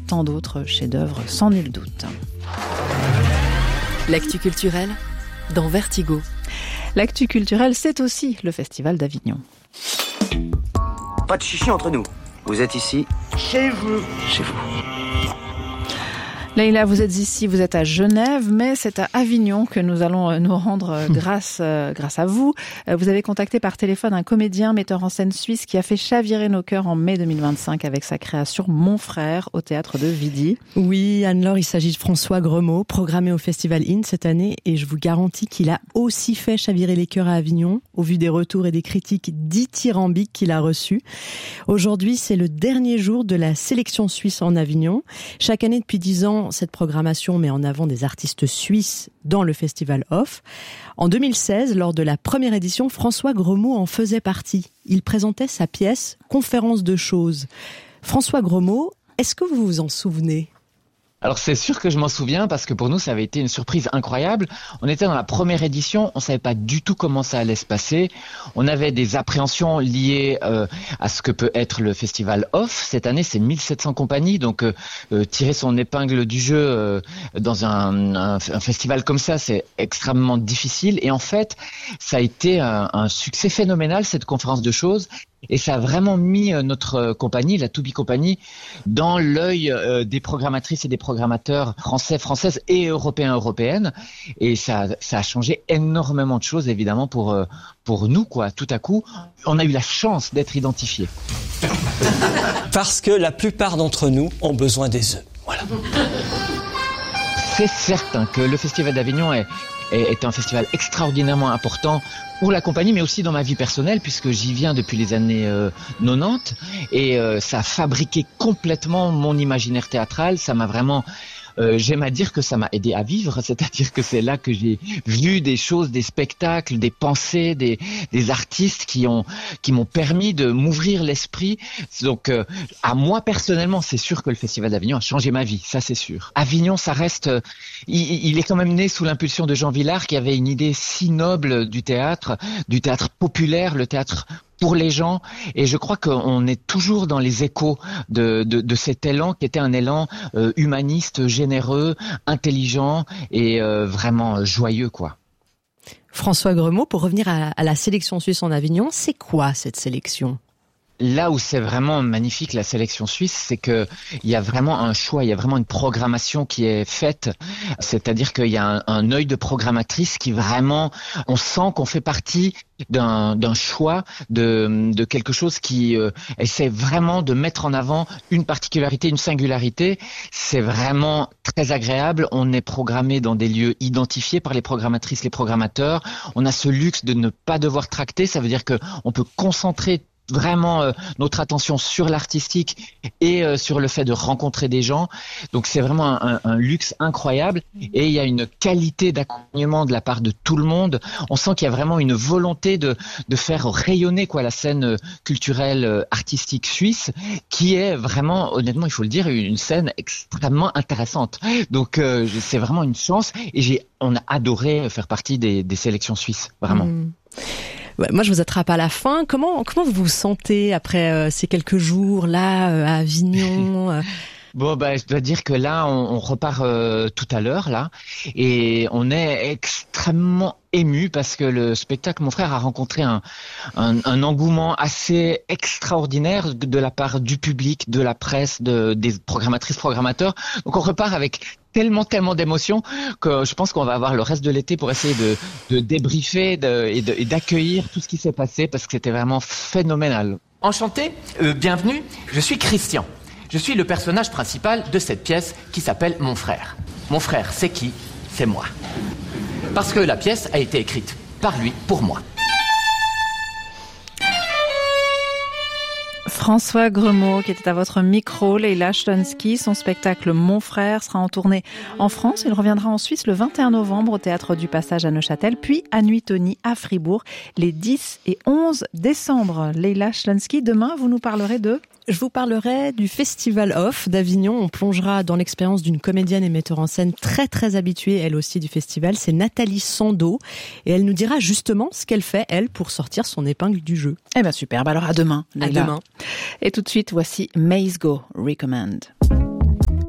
tant d'autres chefs-d'œuvre, sans nul doute. L'actu culturelle dans Vertigo. L'actu culturelle, c'est aussi le Festival d'Avignon. Pas de chichi entre nous. Vous êtes ici chez vous. Chez vous. Leïla, vous êtes ici, vous êtes à Genève, mais c'est à Avignon que nous allons nous rendre grâce à vous. Vous avez contacté par téléphone un comédien, metteur en scène suisse qui a fait chavirer nos cœurs en mai 2025 avec sa création Mon Frère au théâtre de Vidy. Oui, Anne-Laure, il s'agit de François Gremaud, programmé au Festival IN cette année, et je vous garantis qu'il a aussi fait chavirer les cœurs à Avignon, au vu des retours et des critiques dithyrambiques qu'il a reçus. Aujourd'hui, c'est le dernier jour de la sélection suisse en Avignon. Chaque année depuis 10 ans, cette programmation met en avant des artistes suisses dans le Festival Off. En 2016, lors de la première édition, François Gremaud en faisait partie. Il présentait sa pièce « Conférence de choses ». François Gremaud, est-ce que vous vous en souvenez ? Alors c'est sûr que je m'en souviens parce que pour nous ça avait été une surprise incroyable. On était dans la première édition, on savait pas du tout comment ça allait se passer. On avait des appréhensions liées à ce que peut être le Festival Off. Cette année c'est 1700 compagnies, donc tirer son épingle du jeu dans un festival comme ça c'est extrêmement difficile. Et en fait ça a été un succès phénoménal cette conférence de choses. Et ça a vraiment mis notre compagnie, la Toubi Compagnie, dans l'œil des programmatrices et des programmateurs françaises et européennes. Et ça a changé énormément de choses, évidemment, pour nous, quoi. Tout à coup, on a eu la chance d'être identifiés. Parce que la plupart d'entre nous ont besoin des œufs. Voilà. C'est certain que le Festival d'Avignon est un festival extraordinairement important pour la compagnie, mais aussi dans ma vie personnelle, puisque j'y viens depuis les années 90, et ça a fabriqué complètement mon imaginaire théâtral. Ça m'a vraiment... j'aime à dire que ça m'a aidé à vivre, c'est-à-dire que c'est là que j'ai vu des choses, des spectacles, des pensées, des artistes qui m'ont permis de m'ouvrir l'esprit. Donc, à moi personnellement, c'est sûr que le Festival d'Avignon a changé ma vie, ça c'est sûr. Avignon, ça reste, il est quand même né sous l'impulsion de Jean Vilar, qui avait une idée si noble du théâtre populaire, le théâtre pour les gens, et je crois qu'on est toujours dans les échos de cet élan qui était un élan humaniste, généreux, intelligent et vraiment joyeux, quoi. François Gremaud, pour revenir à la sélection suisse en Avignon, c'est quoi cette sélection ? Là où c'est vraiment magnifique la sélection suisse, c'est que il y a vraiment un choix, il y a vraiment une programmation qui est faite. C'est-à-dire qu'il y a un œil de programmatrice qui vraiment, on sent qu'on fait partie d'un choix, de quelque chose qui essaie vraiment de mettre en avant une particularité, une singularité. C'est vraiment très agréable. On est programmé dans des lieux identifiés par les programmatrices, les programmateurs. On a ce luxe de ne pas devoir tracter. Ça veut dire que on peut concentrer vraiment notre attention sur l'artistique et sur le fait de rencontrer des gens. Donc c'est vraiment un luxe incroyable, et il y a une qualité d'accompagnement de la part de tout le monde. On sent qu'il y a vraiment une volonté de faire rayonner la scène culturelle artistique suisse, qui est vraiment, honnêtement il faut le dire, une scène extrêmement intéressante. Donc c'est vraiment une chance, et on a adoré faire partie des sélections suisses, vraiment. Ouais, moi, je vous attrape à la fin. Comment vous vous sentez après ces quelques jours là à Avignon Bon, je dois dire que là, on repart tout à l'heure, là, et on est extrêmement ému parce que le spectacle Mon Frère a rencontré un engouement assez extraordinaire de la part du public, de la presse, des programmatrices, programmateurs. Donc on repart avec tellement d'émotions que je pense qu'on va avoir le reste de l'été pour essayer de débriefer et d'accueillir tout ce qui s'est passé, parce que c'était vraiment phénoménal. Enchanté, bienvenue, je suis Christian. Je suis le personnage principal de cette pièce qui s'appelle Mon Frère. Mon frère, c'est qui ? C'est moi. Parce que la pièce a été écrite par lui, pour moi. François Gremaud, qui était à votre micro, Leïla Shlonsky. Son spectacle Mon Frère sera en tournée en France. Il reviendra en Suisse le 21 novembre au Théâtre du Passage à Neuchâtel, puis à Nuitoni à Fribourg les 10 et 11 décembre. Leïla Shlonsky, demain, vous nous parlerez de... Je vous parlerai du Festival Off d'Avignon. On plongera dans l'expérience d'une comédienne et metteur en scène très habituée, elle aussi, du festival. C'est Nathalie Sando. Et elle nous dira justement ce qu'elle fait, elle, pour sortir son épingle du jeu. Eh ben superbe. Alors à demain, Leïla. À demain. Et tout de suite, voici Maze Go Recommend.